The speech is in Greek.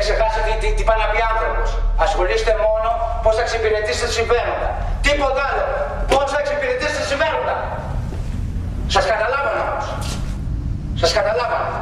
ξεχάσετε τι πάει να πει άνθρωπος. Ασχολείστε μόνο πώς θα εξυπηρετήσετε συμφέροντα. Τίποτα άλλο. Πώς θα εξυπηρετήσετε συμφέροντα. Σας καταλάβανα όμως. Σας καταλάβανα.